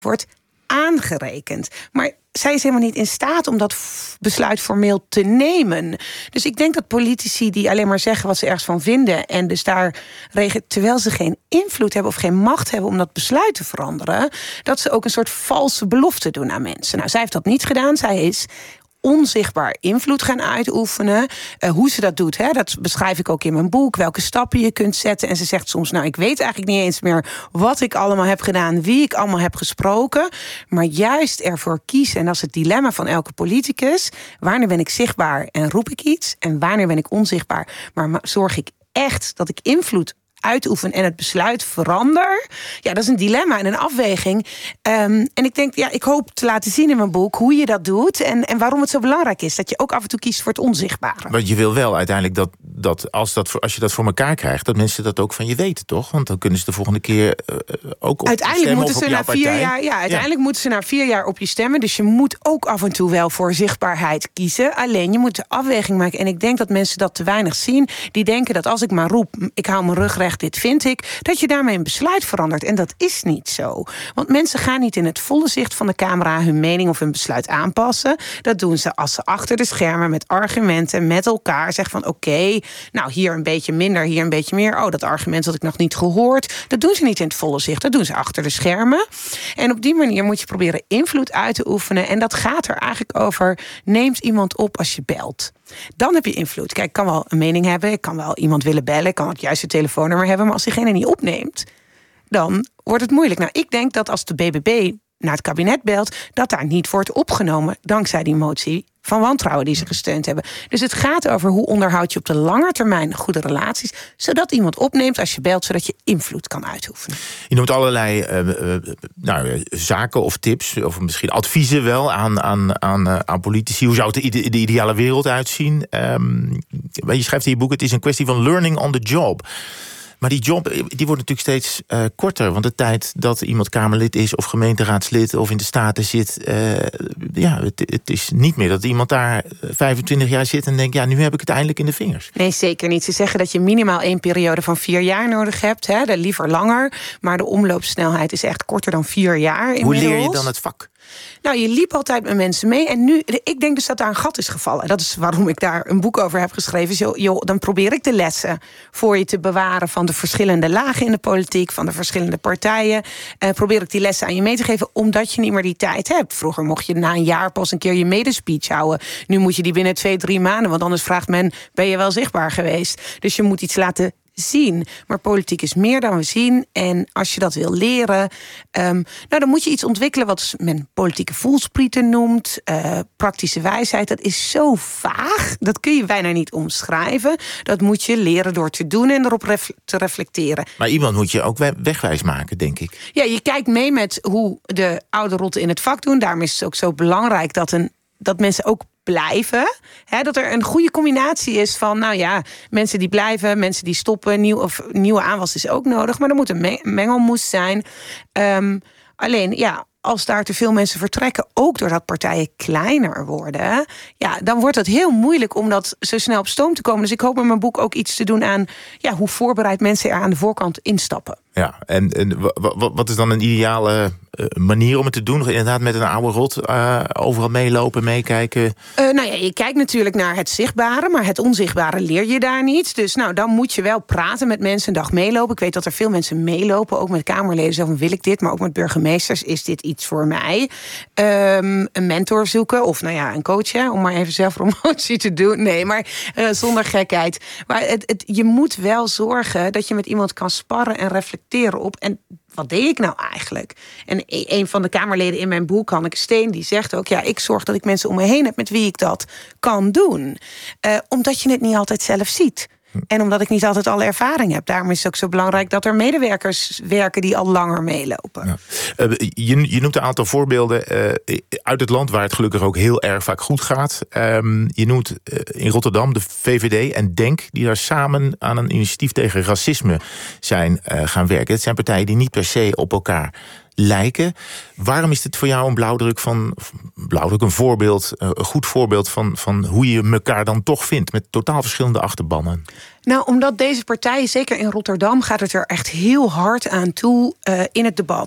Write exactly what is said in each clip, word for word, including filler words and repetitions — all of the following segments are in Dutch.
wordt aangerekend. Maar zij is helemaal niet in staat om dat besluit formeel te nemen. Dus ik denk dat politici die alleen maar zeggen wat ze ergens van vinden en dus daar regen, terwijl ze geen invloed hebben of geen macht hebben om dat besluit te veranderen, dat ze ook een soort valse belofte doen aan mensen. Nou, zij heeft dat niet gedaan. Zij is onzichtbaar invloed gaan uitoefenen. Uh, hoe ze dat doet, hè, dat beschrijf ik ook in mijn boek. Welke stappen je kunt zetten. En ze zegt soms, nou, ik weet eigenlijk niet eens meer wat ik allemaal heb gedaan, wie ik allemaal heb gesproken. Maar juist ervoor kiezen, en dat is het dilemma van elke politicus, wanneer ben ik zichtbaar en roep ik iets? En wanneer ben ik onzichtbaar? Maar zorg ik echt dat ik invloed uitoefen en het besluit verander? Ja, dat is een dilemma en een afweging. Um, en ik denk, ja, ik hoop te laten zien in mijn boek hoe je dat doet en, en waarom het zo belangrijk is dat je ook af en toe kiest voor het onzichtbare. Want je wil wel uiteindelijk dat, dat, als, dat als je dat voor elkaar krijgt, dat mensen dat ook van je weten, toch? Want dan kunnen ze de volgende keer uh, ook op uiteindelijk moeten ze op na vier partij. jaar, ja, uiteindelijk ja. moeten ze na vier jaar op je stemmen. Dus je moet ook af en toe wel voor zichtbaarheid kiezen. Alleen je moet de afweging maken. En ik denk dat mensen dat te weinig zien. Die denken dat als ik maar roep, ik hou mijn rug recht, dit vind ik, dat je daarmee een besluit verandert. En dat is niet zo. Want mensen gaan niet in het volle zicht van de camera hun mening of hun besluit aanpassen. Dat doen ze als ze achter de schermen met argumenten met elkaar zeggen van oké, okay, nou hier een beetje minder, hier een beetje meer. Oh, dat argument had ik nog niet gehoord. Dat doen ze niet in het volle zicht. Dat doen ze achter de schermen. En op die manier moet je proberen invloed uit te oefenen. En dat gaat er eigenlijk over, neemt iemand op als je belt. Dan heb je invloed. Kijk, ik kan wel een mening hebben, ik kan wel iemand willen bellen, ik kan het juiste telefoonnummer hebben, maar als diegene niet opneemt, dan wordt het moeilijk. Nou, ik denk dat als de B B B naar het kabinet belt, dat daar niet wordt opgenomen, dankzij die motie van wantrouwen die ze gesteund hebben. Dus het gaat over hoe onderhoud je op de lange termijn goede relaties, zodat iemand opneemt als je belt, zodat je invloed kan uitoefenen. Je noemt allerlei uh, uh, nou, zaken of tips, of misschien adviezen wel aan, aan, aan, uh, aan politici. Hoe zou het de, ide- de ideale wereld uitzien? Um, je schrijft in je boek, het is een kwestie van learning on the job. Maar die job die wordt natuurlijk steeds uh, korter. Want de tijd dat iemand Kamerlid is of gemeenteraadslid of in de Staten zit, Uh, ja, het, het is niet meer dat iemand daar vijfentwintig jaar zit en denkt, ja, nu heb ik het eindelijk in de vingers. Nee, zeker niet. Ze zeggen dat je minimaal één periode van vier jaar nodig hebt. Hè, de liever langer. Maar de omloopsnelheid is echt korter dan vier jaar inmiddels. Hoe leer je dan het vak? Nou, je liep altijd met mensen mee. En nu, ik denk dus dat daar een gat is gevallen. Dat is waarom ik daar een boek over heb geschreven. Zo, joh, dan probeer ik de lessen voor je te bewaren van de verschillende lagen in de politiek, van de verschillende partijen. Uh, probeer ik die lessen aan je mee te geven, omdat je niet meer die tijd hebt. Vroeger mocht je na een jaar pas een keer je medespeech houden. Nu moet je die binnen twee, drie maanden. Want anders vraagt men, ben je wel zichtbaar geweest? Dus je moet iets laten zien. Maar politiek is meer dan we zien. En als je dat wil leren, Um, nou, dan moet je iets ontwikkelen wat men politieke voelsprieten noemt. Uh, praktische wijsheid, dat is zo vaag. Dat kun je bijna niet omschrijven. Dat moet je leren door te doen en erop ref- te reflecteren. Maar iemand moet je ook wegwijs maken, denk ik. Ja, je kijkt mee met hoe de oude rotten in het vak doen. Daarom is het ook zo belangrijk dat, een, dat mensen ook blijven. He, dat er een goede combinatie is van, nou ja, mensen die blijven, mensen die stoppen, nieuw, of nieuwe aanwas is ook nodig, maar er moet een me- mengelmoes zijn. Um, alleen, ja, als daar te veel mensen vertrekken, ook doordat partijen kleiner worden, ja, dan wordt het heel moeilijk om dat zo snel op stoom te komen. Dus ik hoop in mijn boek ook iets te doen aan, ja, hoe voorbereid mensen er aan de voorkant instappen. Ja, en, en w- w- wat is dan een ideale uh, manier om het te doen? Inderdaad met een oude rot uh, overal meelopen, meekijken? Uh, nou ja, je kijkt natuurlijk naar het zichtbare, maar het onzichtbare leer je daar niet. Dus nou, dan moet je wel praten met mensen, een dag meelopen. Ik weet dat er veel mensen meelopen, ook met Kamerleden. Zo van, wil ik dit? Maar ook met burgemeesters, is dit iets voor mij? Um, een mentor zoeken, of nou ja, een coach, hè, om maar even zelfpromotie te doen. Nee, maar uh, zonder gekheid. Maar het, het, je moet wel zorgen dat je met iemand kan sparren en reflecteren op, en wat deed ik nou eigenlijk? En een van de Kamerleden in mijn boek, Hanneke Steen, die zegt ook, ja, ik zorg dat ik mensen om me heen heb met wie ik dat kan doen. Uh, omdat je het niet altijd zelf ziet. En omdat ik niet altijd alle ervaring heb. Daarom is het ook zo belangrijk dat er medewerkers werken die al langer meelopen. Ja. Uh, je, je noemt een aantal voorbeelden uh, uit het land waar het gelukkig ook heel erg vaak goed gaat. Um, je noemt uh, in Rotterdam de V V D en DENK, die daar samen aan een initiatief tegen racisme zijn uh, gaan werken. Het zijn partijen die niet per se op elkaar lijken. Waarom is dit voor jou een blauwdruk van, blauwdruk, een voorbeeld, een goed voorbeeld van, van hoe je elkaar dan toch vindt met totaal verschillende achterbannen? Nou, omdat deze partijen, zeker in Rotterdam, gaat het er echt heel hard aan toe uh, in het debat.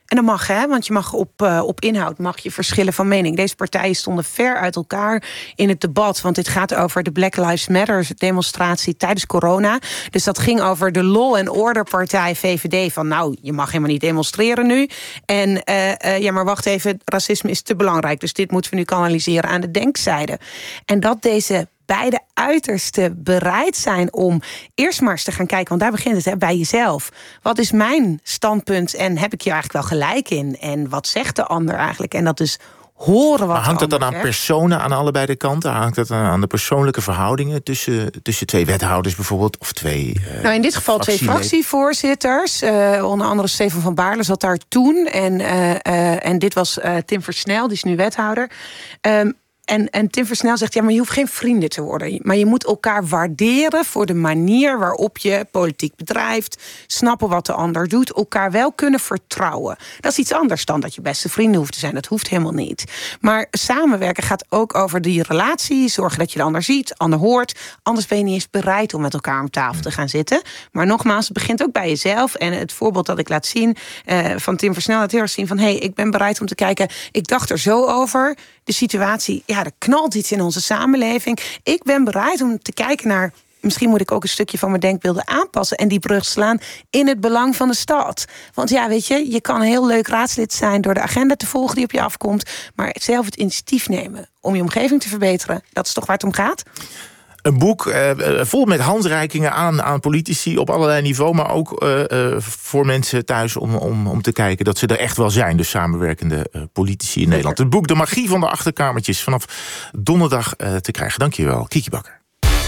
En dat mag, hè, want je mag op, uh, op inhoud mag je verschillen van mening. Deze partijen stonden ver uit elkaar in het debat. Want dit gaat over de Black Lives Matter demonstratie tijdens corona. Dus dat ging over de Law and Order partij V V D. Van nou, je mag helemaal niet demonstreren nu. En uh, uh, ja, maar wacht even, racisme is te belangrijk. Dus dit moeten we nu kanaliseren aan de denkzijde. En dat deze beide uitersten bereid zijn om eerst maar eens te gaan kijken, want daar begint het, hè, bij jezelf. Wat is mijn standpunt en heb ik hier eigenlijk wel gelijk in? En wat zegt de ander eigenlijk? En dat dus horen wat maar hangt het dan aan zegt. personen aan allebei de kanten? Hangt het dan aan de persoonlijke verhoudingen tussen, tussen twee wethouders bijvoorbeeld? Of twee uh, Nou, in dit geval twee fractievoorzitters. Uh, onder andere Stefan van Baarle zat daar toen. En, uh, uh, en dit was uh, Tim Versnel, die is nu wethouder. Um, En, en Tim Versnel zegt, ja, maar je hoeft geen vrienden te worden. Maar je moet elkaar waarderen voor de manier waarop je politiek bedrijft. Snappen wat de ander doet. Elkaar wel kunnen vertrouwen. Dat is iets anders dan dat je beste vrienden hoeft te zijn. Dat hoeft helemaal niet. Maar samenwerken gaat ook over die relatie. Zorgen dat je de ander ziet, ander hoort. Anders ben je niet eens bereid om met elkaar om tafel te gaan zitten. Maar nogmaals, het begint ook bij jezelf. En het voorbeeld dat ik laat zien uh, van Tim Versnel laat heel erg zien van, hé, hey, ik ben bereid om te kijken. Ik dacht er zo over. De situatie, ja, er knalt iets in onze samenleving. Ik ben bereid om te kijken naar, misschien moet ik ook een stukje van mijn denkbeelden aanpassen en die brug slaan in het belang van de stad. Want ja, weet je, je kan een heel leuk raadslid zijn door de agenda te volgen die op je afkomt, maar zelf het initiatief nemen om je omgeving te verbeteren, dat is toch waar het om gaat? Een boek uh, vol met handreikingen aan, aan politici op allerlei niveaus, maar ook uh, uh, voor mensen thuis om, om, om te kijken dat ze er echt wel zijn, de samenwerkende uh, politici in Nederland. Het boek De Magie van de Achterkamertjes vanaf donderdag uh, te krijgen. Dankjewel, Kiki Bakker.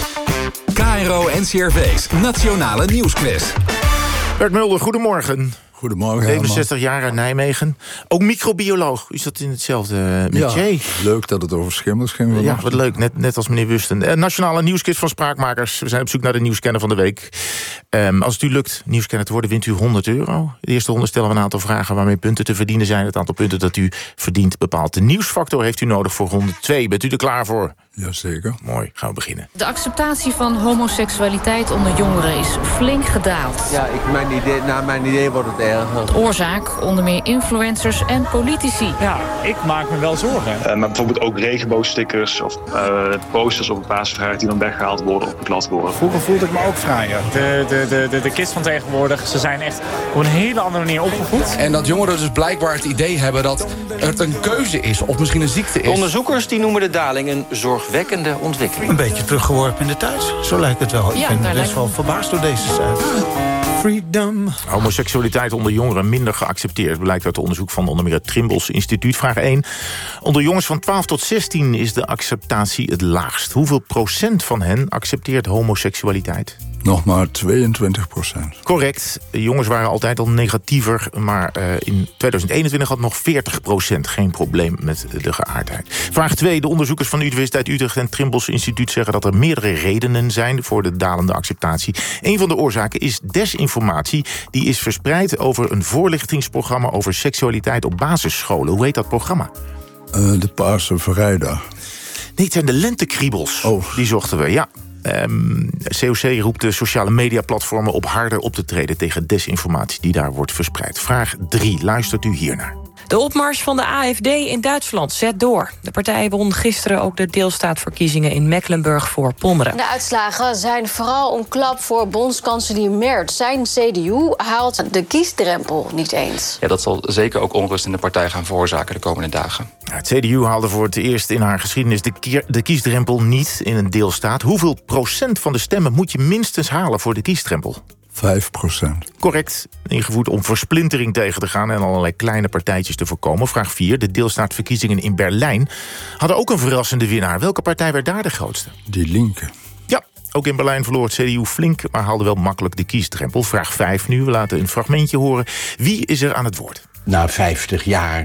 K R O N C R V's Nationale Nieuwsquiz. Bert Mulder, goedemorgen. Goedemorgen. zevenenzestig jaar uit Nijmegen. Ook microbioloog. Is dat in hetzelfde metier? Ja, leuk dat het over schimmels ging. Ja, wat leuk. Net, net als meneer Wusten. Uh, Nationale Nieuwsquiz van Spraakmakers. We zijn op zoek naar de nieuwscanner van de week. Um, als het u lukt nieuwscanner te worden, wint u honderd euro. De eerste ronde stellen we een aantal vragen waarmee punten te verdienen zijn. Het aantal punten dat u verdient bepaalt. De nieuwsfactor heeft u nodig voor ronde twee. Bent u er klaar voor? Jazeker. Mooi, gaan we beginnen. De acceptatie van homoseksualiteit onder jongeren is flink gedaald. Ja, ik, mijn idee, naar mijn idee wordt het erger. Oorzaak onder meer influencers en politici. Ja, ik maak me wel zorgen. Uh, maar bijvoorbeeld ook regenboogstickers of uh, posters op een paasvrijheid die dan weggehaald worden op het kladbord. Vroeger voelde ik me ook vrijer. De, de, de, de, de kids van tegenwoordig, ze zijn echt op een hele andere manier opgevoed. En dat jongeren dus blijkbaar het idee hebben dat het een keuze is of misschien een ziekte is. Onderzoekers die noemen de daling een zorgwekkende ontwikkeling. Een beetje teruggeworpen in de tijd, zo lijkt het wel. Ja, ik ben best lijkt... wel verbaasd door deze cijfers. Freedom. Homoseksualiteit onder jongeren minder geaccepteerd, blijkt uit onderzoek van onder meer het Trimbos Instituut. Vraag één. Onder jongens van twaalf tot zestien is de acceptatie het laagst. Hoeveel procent van hen accepteert homoseksualiteit? Nog maar tweeëntwintig procent. Correct. De jongens waren altijd al negatiever, maar uh, in tweeduizend eenentwintig had nog veertig procent geen probleem met de geaardheid. Vraag twee. De onderzoekers van de Universiteit Utrecht en het Trimbos Instituut zeggen dat er meerdere redenen zijn voor de dalende acceptatie. Een van de oorzaken is desinformatie. Die is verspreid over een voorlichtingsprogramma over seksualiteit op basisscholen. Hoe heet dat programma? Uh, de Paarse Vrijdag. Nee, het zijn de lentekriebels. Oh. Die zochten we, ja. Um, C O C roept de sociale mediaplatformen op harder op te treden tegen desinformatie die daar wordt verspreid. Vraag drie. Luistert u hiernaar. De opmars van de A F D in Duitsland zet door. De partij won gisteren ook de deelstaatverkiezingen in Mecklenburg-Voorpommeren. De uitslagen zijn vooral een klap voor bondskanselier Merz. Zijn C D U haalt de kiesdrempel niet eens. Ja, dat zal zeker ook onrust in de partij gaan veroorzaken de komende dagen. Het C D U haalde voor het eerst in haar geschiedenis de, kier, de kiesdrempel niet in een deelstaat. Hoeveel procent van de stemmen moet je minstens halen voor de kiesdrempel? Vijf procent. Correct. Ingevoerd om versplintering tegen te gaan en allerlei kleine partijtjes te voorkomen. Vraag vier. De deelstaatverkiezingen in Berlijn hadden ook een verrassende winnaar. Welke partij werd daar de grootste? Die Linke. Ja, ook in Berlijn verloor het C D U flink, maar haalde wel makkelijk de kiesdrempel. Vraag vijf nu. We laten een fragmentje horen. Wie is er aan het woord? Na vijftig jaar,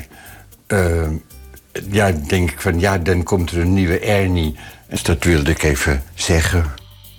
uh, ja, denk ik van, ja, dan komt er een nieuwe Ernie. Dus dat wilde ik even zeggen.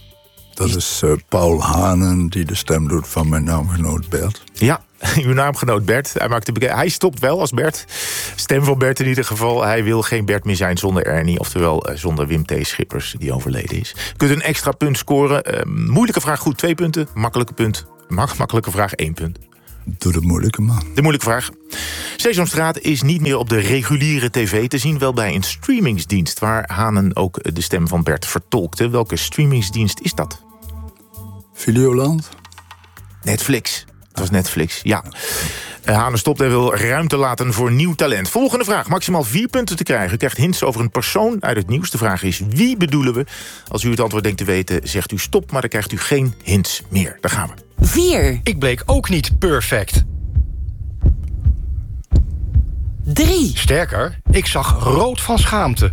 Dat is uh, Paul Hanen die de stem doet van mijn naamgenoot Bert. Ja, uw naamgenoot Bert. Hij, maakt de beke- hij stopt wel als Bert. Stem van Bert in ieder geval. Hij wil geen Bert meer zijn zonder Ernie. Oftewel uh, zonder Wim T. Schippers, die overleden is. Je kunt een extra punt scoren. Uh, moeilijke vraag goed, twee punten. Makkelijke, punt, mak- makkelijke vraag, één punt. Doe de moeilijke man. De moeilijke vraag. Sesamstraat is niet meer op de reguliere tv te zien, wel bij een streamingsdienst waar Hanen ook de stem van Bert vertolkte. Welke streamingsdienst is dat? Videoland? Netflix. Het was Netflix, ja. Hanen stopt en wil ruimte laten voor nieuw talent. Volgende vraag. Maximaal vier punten te krijgen. U krijgt hints over een persoon uit het nieuws. De vraag is, wie bedoelen we? Als u het antwoord denkt te weten, zegt u stop, maar dan krijgt u geen hints meer. Daar gaan we. Vier. Ik bleek ook niet perfect. Drie. Sterker, ik zag rood van schaamte.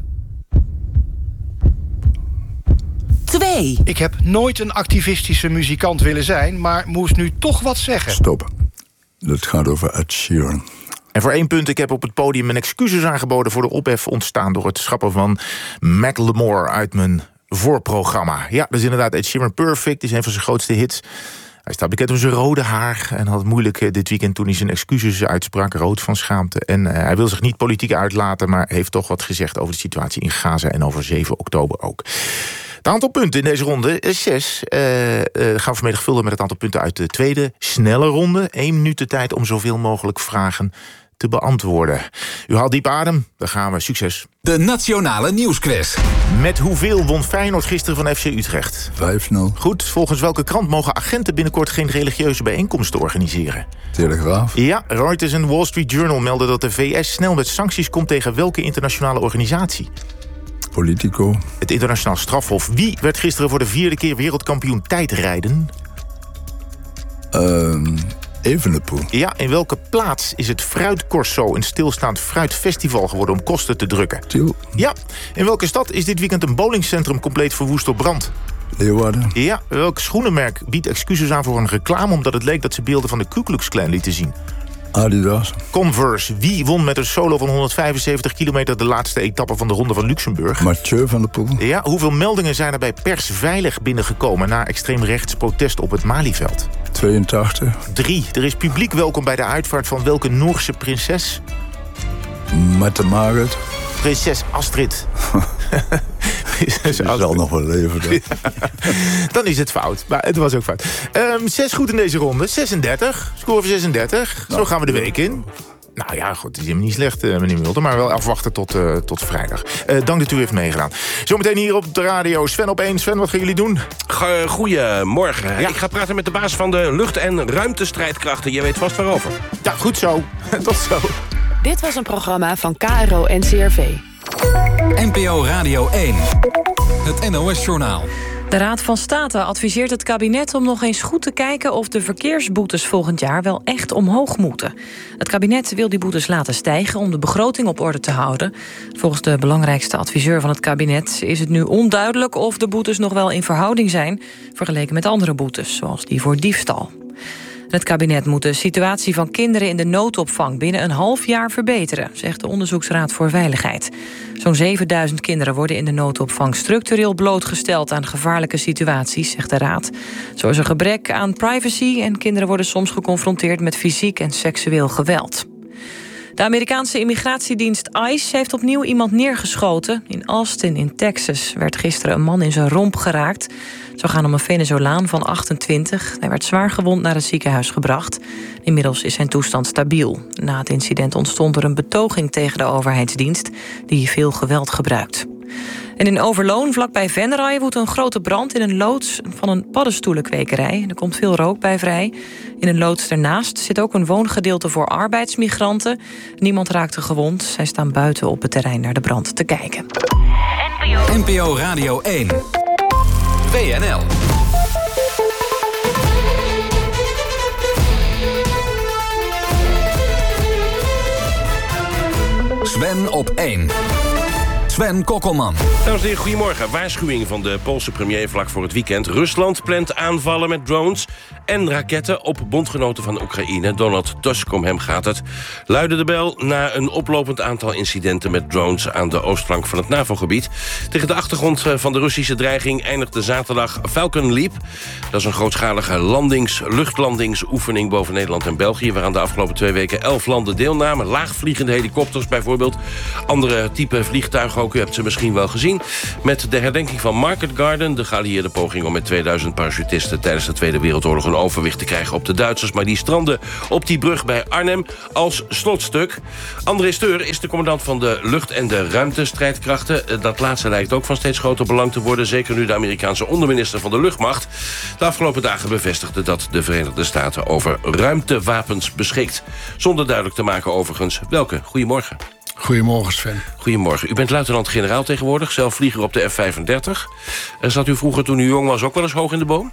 Twee. Ik heb nooit een activistische muzikant willen zijn, maar moest nu toch wat zeggen. Stop. Het gaat over Ed Sheeran. En voor één punt, ik heb op het podium mijn excuses aangeboden voor de ophef ontstaan door het schrappen van Macklemore uit mijn voorprogramma. Ja, dat is inderdaad Ed Sheeran. Perfect is een van zijn grootste hits. Hij staat bekend om zijn rode haar en had het moeilijk dit weekend toen hij zijn excuses uitsprak, rood van schaamte. En uh, hij wil zich niet politiek uitlaten, maar heeft toch wat gezegd over de situatie in Gaza en over zeven oktober ook. Het aantal punten in deze ronde is zes. Uh, uh, gaan we vermenigvuldigen met het aantal punten uit de tweede snelle ronde. Eén minuut de tijd om zoveel mogelijk vragen te beantwoorden. U haalt diep adem, dan gaan we. Succes. De Nationale Nieuwsquiz. Met hoeveel won Feyenoord gisteren van F C Utrecht? vijf nul. Goed, volgens welke krant mogen agenten binnenkort geen religieuze bijeenkomsten organiseren? Telegraaf. Ja, Reuters en Wall Street Journal melden dat de V S snel met sancties komt tegen welke internationale organisatie? Politico. Het internationaal strafhof. Wie werd gisteren voor de vierde keer wereldkampioen tijdrijden? Uh, Evenepoel. Ja, in welke plaats is het Fruitcorso een stilstaand fruitfestival geworden om kosten te drukken? Tiel. Ja, in welke stad is dit weekend een bowlingcentrum compleet verwoest door brand? Leeuwarden. Ja, welk schoenenmerk biedt excuses aan voor een reclame omdat het leek dat ze beelden van de Ku Klux Klan lieten zien? Adidas. Converse. Wie won met een solo van honderdvijfenzeventig kilometer de laatste etappe van de Ronde van Luxemburg? Mathieu van der Poel. Ja, hoeveel meldingen zijn er bij Pers Veilig binnengekomen na extreemrechts protest op het Malieveld? tweeëntachtig. Drie. Er is publiek welkom bij de uitvaart van welke Noorse prinses? Mette Marit. Prinses Astrid. Ze zal nog wel leven. Dan is het fout, maar het was ook fout. Um, zes goed in deze ronde. zesendertig. Score voor zesendertig. Zo gaan we de week in. Nou ja, goed, het is helemaal niet slecht, uh, meneer Mulder. Maar wel afwachten tot, uh, tot vrijdag. Uh, dank dat u heeft meegedaan. Zometeen hier op de radio. Sven op één. Sven, wat gaan jullie doen? Goedemorgen. Ja. Ik ga praten met de baas van de lucht- en ruimtestrijdkrachten. Je weet vast waarover. Ja, goed zo. Tot zo. Dit was een programma van K R O N C R V. N P O Radio één. Het N O S-journaal. De Raad van State adviseert het kabinet om nog eens goed te kijken of de verkeersboetes volgend jaar wel echt omhoog moeten. Het kabinet wil die boetes laten stijgen om de begroting op orde te houden. Volgens de belangrijkste adviseur van het kabinet is het nu onduidelijk of de boetes nog wel in verhouding zijn vergeleken met andere boetes, zoals die voor diefstal. Het kabinet moet de situatie van kinderen in de noodopvang binnen een half jaar verbeteren, zegt de Onderzoeksraad voor Veiligheid. Zo'n zevenduizend kinderen worden in de noodopvang structureel blootgesteld aan gevaarlijke situaties, zegt de Raad. Zo is er gebrek aan privacy en kinderen worden soms geconfronteerd met fysiek en seksueel geweld. De Amerikaanse immigratiedienst ICE heeft opnieuw iemand neergeschoten. In Austin in Texas werd gisteren een man in zijn romp geraakt. Het zou gaan om een Venezolaan van achtentwintig. Hij werd zwaar gewond naar het ziekenhuis gebracht. Inmiddels is zijn toestand stabiel. Na het incident ontstond er een betoging tegen de overheidsdienst die veel geweld gebruikt. En in Overloon, vlakbij Venray, woedt een grote brand in een loods van een paddenstoelenkwekerij. Er komt veel rook bij vrij. In een loods ernaast zit ook een woongedeelte voor arbeidsmigranten. Niemand raakte gewond. Zij staan buiten op het terrein naar de brand te kijken. N P O Radio één. W N L. Sven op één. Sven Kokkelman. Dames en heren, goedemorgen. Waarschuwing van de Poolse premier vlak voor het weekend. Rusland plant aanvallen met drones en raketten op bondgenoten van Oekraïne. Donald Tusk, om hem gaat het, luidde de bel na een oplopend aantal incidenten met drones aan de oostflank van het NAVO-gebied. Tegen de achtergrond van de Russische dreiging eindigde zaterdag Falcon Leap. Dat is een grootschalige landings, luchtlandingsoefening boven Nederland en België, waaraan de afgelopen twee weken elf landen deelnamen. Laagvliegende helikopters bijvoorbeeld. Andere type vliegtuigen ook. U hebt ze misschien wel gezien. Met de herdenking van Market Garden. De geallieerde poging om met tweeduizend parachutisten... tijdens de Tweede Wereldoorlog een overwicht te krijgen op de Duitsers. Maar die stranden op die brug bij Arnhem als slotstuk. André Steur is de commandant van de lucht- en de ruimtestrijdkrachten. Dat laatste lijkt ook van steeds groter belang te worden. Zeker nu de Amerikaanse onderminister van de luchtmacht... de afgelopen dagen bevestigde dat de Verenigde Staten over ruimtewapens beschikt. Zonder duidelijk te maken overigens welke. Goedemorgen. Goedemorgen, Sven. Goedemorgen. U bent luitenant-generaal tegenwoordig, zelf vlieger op de F vijfendertig. Zat u vroeger, toen u jong was, ook wel eens hoog in de boom?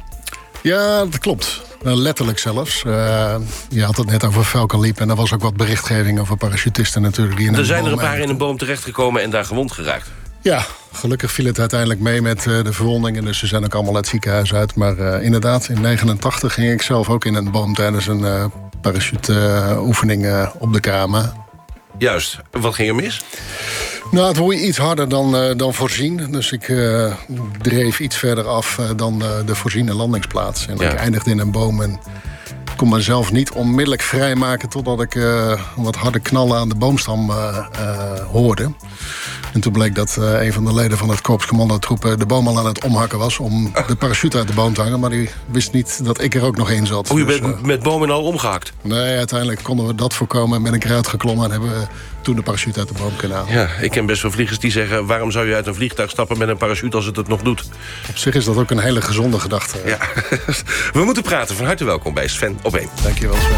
Ja, dat klopt. Letterlijk zelfs. Uh, je had het net over Falcon Leap... en er was ook wat berichtgeving over parachutisten natuurlijk. Die in er zijn er een paar in een boom terechtgekomen en daar gewond geraakt. Ja, gelukkig viel het uiteindelijk mee met uh, de verwondingen. Dus ze zijn ook allemaal het ziekenhuis uit. Maar uh, inderdaad, in negenentachtig ging ik zelf ook in een boom... tijdens een uh, parachuteoefening uh, op de Kama. Juist. Wat ging er mis? Nou, het woei iets harder dan, uh, dan voorzien. Dus ik uh, dreef iets verder af uh, dan uh, de voorziene landingsplaats. En ja. Ik eindigde in een boom en kon mezelf niet onmiddellijk vrijmaken... totdat ik uh, wat harde knallen aan de boomstam uh, uh, hoorde. En toen bleek dat uh, een van de leden van het korps commandotroepen... de boom al aan het omhakken was om de parachute uit de boom te hangen. Maar die wist niet dat ik er ook nog in zat. O, je dus, bent uh, met bomen al omgehakt? Nee, uiteindelijk konden we dat voorkomen. Ben ik eruit geklommen en hebben we toen de parachute uit de boom kunnen halen. Ja, ik ken best wel vliegers die zeggen... waarom zou je uit een vliegtuig stappen met een parachute als het het nog doet? Op zich is dat ook een hele gezonde gedachte. Ja. We moeten praten. Van harte welkom bij Sven op één. Dank je wel, Sven.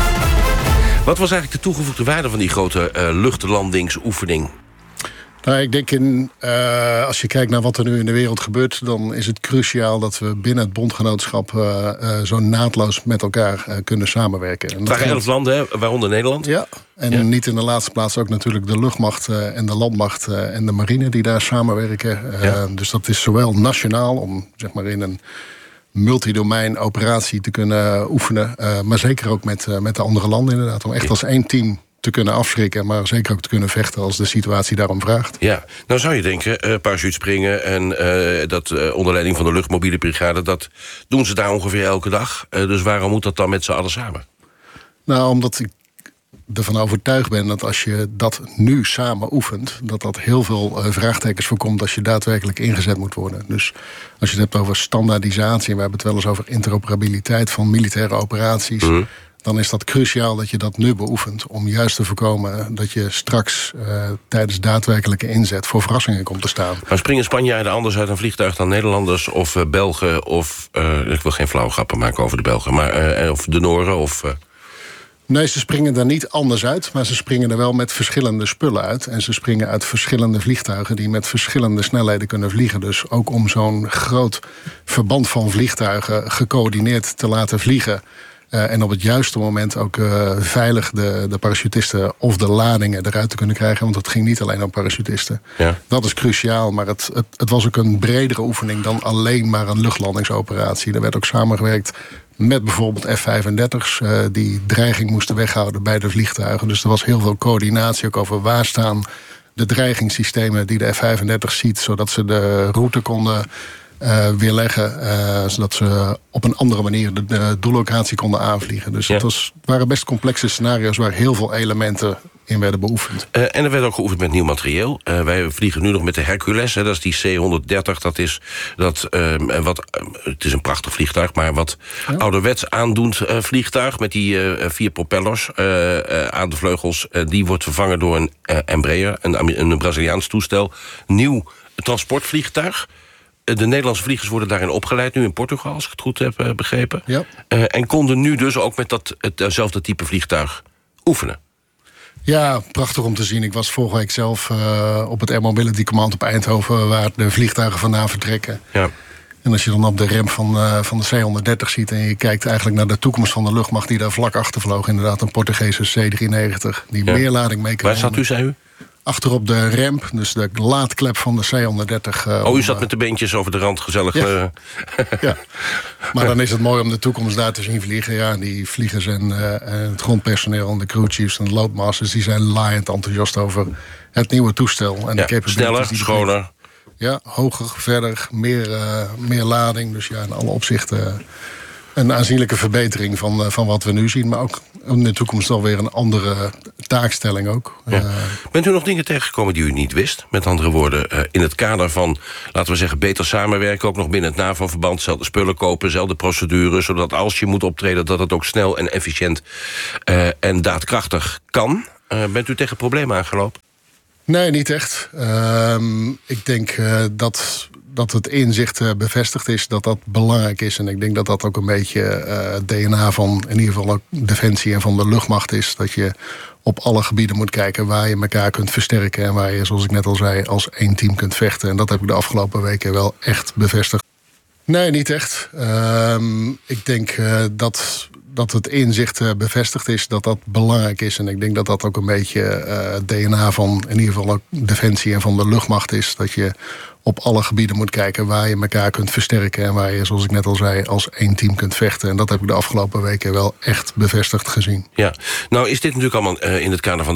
Wat was eigenlijk de toegevoegde waarde van die grote uh, luchtlandingsoefening? Nou, ik denk, in, uh, als je kijkt naar wat er nu in de wereld gebeurt... dan is het cruciaal dat we binnen het bondgenootschap... Uh, uh, zo naadloos met elkaar uh, kunnen samenwerken. Het waren elf landen, hè? Waaronder Nederland? Ja, en ja. niet in de laatste plaats ook natuurlijk de luchtmacht... Uh, en de landmacht uh, en de marine die daar samenwerken. Uh, ja. Dus dat is zowel nationaal om zeg maar in een... multidomein operatie te kunnen oefenen. Uh, maar zeker ook met, uh, met de andere landen inderdaad. Om echt ja. als één team te kunnen afschrikken... maar zeker ook te kunnen vechten als de situatie daarom vraagt. Ja, nou zou je denken, uh, parachutespringen... en uh, dat uh, onder leiding van de luchtmobiele brigade... dat doen ze daar ongeveer elke dag. Uh, dus waarom moet dat dan met z'n allen samen? Nou, omdat ik ervan overtuigd ben dat als je dat nu samen oefent... dat dat heel veel uh, vraagtekens voorkomt als je daadwerkelijk ingezet moet worden. Dus als je het hebt over standaardisatie... en we hebben het wel eens over interoperabiliteit van militaire operaties... Mm. dan is dat cruciaal dat je dat nu beoefent... om juist te voorkomen dat je straks uh, tijdens daadwerkelijke inzet... voor verrassingen komt te staan. Maar springen Spanjaarden anders uit een vliegtuig dan Nederlanders... of uh, Belgen of... Uh, ik wil geen flauwe grappen maken over de Belgen... maar uh, of de Nooren of... Uh... Nee, ze springen er niet anders uit, maar ze springen er wel met verschillende spullen uit. En ze springen uit verschillende vliegtuigen die met verschillende snelheden kunnen vliegen. Dus ook om zo'n groot verband van vliegtuigen gecoördineerd te laten vliegen... Uh, en op het juiste moment ook uh, veilig de, de parachutisten of de ladingen eruit te kunnen krijgen. Want het ging niet alleen om parachutisten. Ja. Dat is cruciaal, maar het, het, het was ook een bredere oefening dan alleen maar een luchtlandingsoperatie. Er werd ook samengewerkt met bijvoorbeeld F vijfendertig's... Uh, die dreiging moesten weghouden bij de vliegtuigen. Dus er was heel veel coördinatie ook over waar staan de dreigingssystemen die de F vijfendertig ziet... zodat ze de route konden uh, weerleggen, uh, zodat ze op een andere manier de, de doellocatie konden aanvliegen. Dus ja. het, was, het waren best complexe scenario's waar heel veel elementen in werden beoefend. Uh, en er werd ook geoefend met nieuw materieel. Uh, wij vliegen nu nog met de Hercules, hè, dat is die C honderddertig. Dat is, dat, uh, wat, uh, het is een prachtig vliegtuig, maar wat ja. ouderwets aandoend uh, vliegtuig... met die uh, vier propellers uh, uh, aan de vleugels. Uh, die wordt vervangen door een uh, Embraer, een, een Braziliaans toestel. Nieuw transportvliegtuig. De Nederlandse vliegers worden daarin opgeleid, nu in Portugal, als ik het goed heb uh, begrepen. Ja. Uh, en konden nu dus ook met dat, hetzelfde type vliegtuig oefenen. Ja, prachtig om te zien. Ik was vorige week zelf uh, op het Air Mobility Command op Eindhoven... waar de vliegtuigen vandaan vertrekken. Ja. En als je dan op de rem van, uh, van de C honderddertig ziet... en je kijkt eigenlijk naar de toekomst van de luchtmacht... die daar vlak achter vloog, inderdaad een Portugese C drieënnegentig... die ja. meer lading mee kan. Waar zat u, zei u? Achterop de ramp, dus de laadklep van de C honderddertig. Uh, oh, u zat met de beentjes over de rand gezellig. Ja. Uh... ja. Maar dan is het mooi om de toekomst daar te zien vliegen. Ja, die vliegers en uh, het grondpersoneel en de crew chiefs en de loadmasters... die zijn laaiend enthousiast over het nieuwe toestel. En ja, de sneller, die schoner. Ja, hoger, verder, meer, uh, meer lading. Dus ja, in alle opzichten een aanzienlijke verbetering van, uh, van wat we nu zien. Maar ook in de toekomst alweer een andere taakstelling ook. Ja. Uh, Bent u nog dingen tegengekomen die u niet wist? Met andere woorden, uh, in het kader van, laten we zeggen, beter samenwerken, ook nog binnen het NAVO-verband, zelfde spullen kopen, zelfde procedures, zodat als je moet optreden, dat het ook snel en efficiënt uh, en daadkrachtig kan. Uh, bent u tegen problemen aangelopen? Nee, niet echt. Uh, ik denk uh, dat, dat het inzicht uh, bevestigd is dat dat belangrijk is. En ik denk dat dat ook een beetje uh, het D N A van in ieder geval ook Defensie en van de luchtmacht is. Dat je op alle gebieden moet kijken waar je elkaar kunt versterken. En waar je, zoals ik net al zei, als één team kunt vechten. En dat heb ik de afgelopen weken wel echt bevestigd. Nee, niet echt. Uh, ik denk uh, dat... dat het inzicht uh, bevestigd is dat dat belangrijk is. En ik denk dat dat ook een beetje uh, het D N A van in ieder geval ook Defensie en van de luchtmacht is. Dat je op alle gebieden moet kijken waar je elkaar kunt versterken. En waar je, zoals ik net al zei, als één team kunt vechten. En dat heb ik de afgelopen weken wel echt bevestigd gezien. Ja, nou is dit natuurlijk allemaal uh, in het kader van de